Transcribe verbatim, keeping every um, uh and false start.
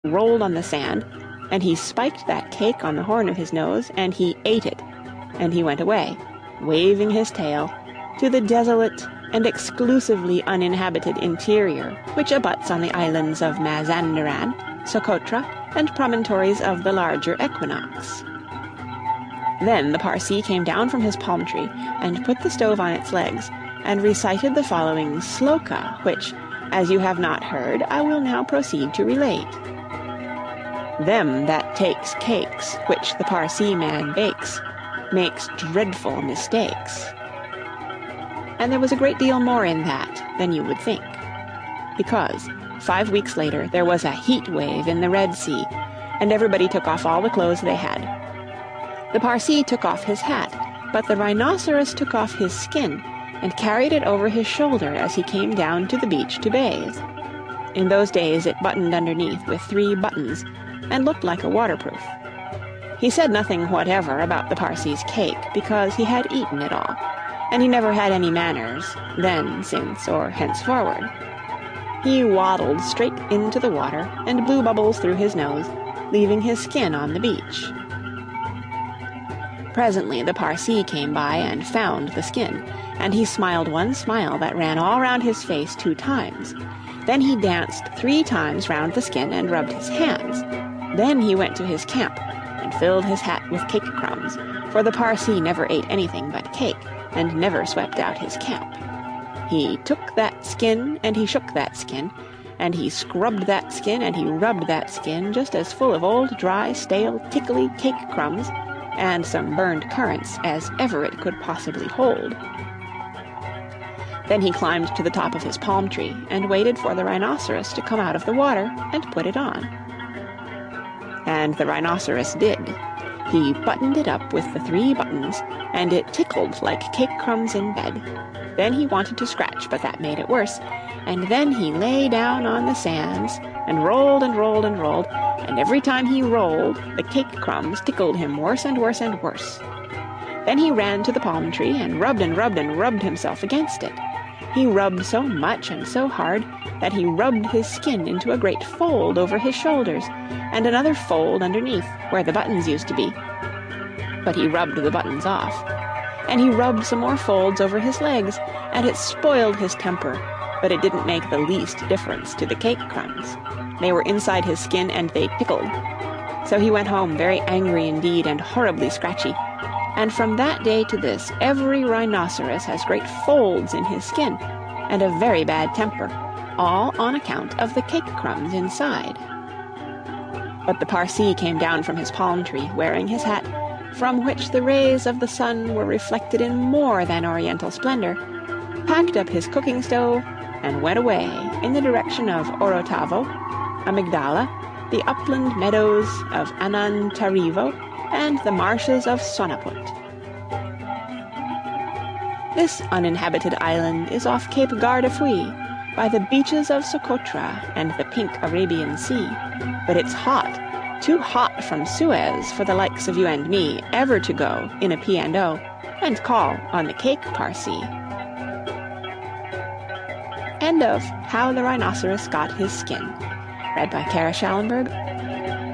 rolled on the sand, and he spiked that cake on the horn of his nose, and he ate it, and he went away, waving his tail, to the desolate and exclusively uninhabited interior, which abuts on the islands of Mazanderan, Socotra, and promontories of the larger equinox. Then the Parsee came down from his palm tree, and put the stove on its legs, and recited the following sloka, which, as you have not heard, I will now proceed to relate. Them that takes cakes, which the Parsee man bakes, makes dreadful mistakes. And there was a great deal more in that than you would think. Because, five weeks later, there was a heat wave in the Red Sea, and everybody took off all the clothes they had. The Parsee took off his hat, but the Rhinoceros took off his skin, and carried it over his shoulder as he came down to the beach to bathe. In those days it buttoned underneath with three buttons, and looked like a waterproof. He said nothing whatever about the Parsee's cake, because he had eaten it all, and he never had any manners, then, since, or henceforward. He waddled straight into the water, and blew bubbles through his nose, leaving his skin on the beach. Presently the Parsee came by and found the skin, and he smiled one smile that ran all round his face two times. Then he danced three times round the skin and rubbed his hands. Then he went to his camp, and filled his hat with cake crumbs, for the Parsee never ate anything but cake, and never swept out his camp. He took that skin, and he shook that skin, and he scrubbed that skin, and he rubbed that skin, just as full of old, dry, stale, tickly cake crumbs, and some burned currants as ever it could possibly hold. Then he climbed to the top of his palm tree, and waited for the Rhinoceros to come out of the water, and put it on. And the Rhinoceros did. He buttoned it up with the three buttons, and it tickled like cake crumbs in bed. Then he wanted to scratch, but that made it worse, and then he lay down on the sands, and rolled and rolled and rolled, and every time he rolled, the cake crumbs tickled him worse and worse and worse. Then he ran to the palm tree, and rubbed and rubbed and rubbed himself against it. He rubbed so much and so hard that he rubbed his skin into a great fold over his shoulders, and another fold underneath, where the buttons used to be. But he rubbed the buttons off. And he rubbed some more folds over his legs, and it spoiled his temper, but it didn't make the least difference to the cake crumbs. They were inside his skin, and they tickled. So he went home very angry indeed, and horribly scratchy. And from that day to this, every Rhinoceros has great folds in his skin, and a very bad temper, all on account of the cake crumbs inside. But the Parsee came down from his palm tree, wearing his hat, from which the rays of the sun were reflected in more than oriental splendor, packed up his cooking stove, and went away in the direction of Orotavo, Amygdala, the upland meadows of Anantarivo, and the marshes of Sonaput. This uninhabited island is off Cape Gardafui, by the beaches of Socotra and the pink Arabian Sea, but it's hot, too hot from Suez for the likes of you and me ever to go in a P and O, and call on the cake Parsee. End of How the Rhinoceros Got His Skin. Read by Kara Schallenberg.